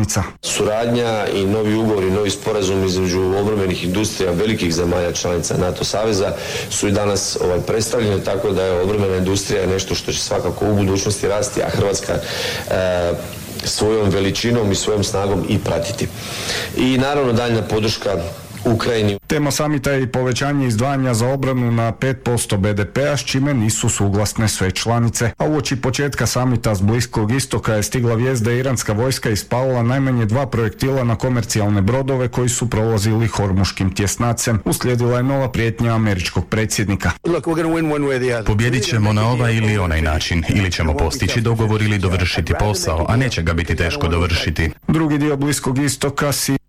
potpisnica. Suradnja i novi ugovor i novi sporazum između obrambenih industrija velikih zemalja članica NATO saveza su i danas predstavljene, tako da je obrambena industrija nešto što će svakako u budućnosti rasti, a Hrvatska svojom veličinom i svojom snagom i pratiti. I naravno daljnja podrška Ukrajini. Tema samita je i povećanje izdvajanja za obranu na 5% BDP-a, s čime nisu suglasne sve članice. A uoči početka samita s Bliskog istoka je stigla vijest da je iranska vojska ispalila najmanje 2 projektila na komercijalne brodove koji su prolazili Hormuškim tjesnacem. Uslijedila je nova prijetnja američkog predsjednika. Pobjedit ćemo na ovaj ili onaj način. Ili ćemo postići dogovor ili dovršiti posao, a neće ga biti teško dovršiti. Drugi dio Bliskog istoka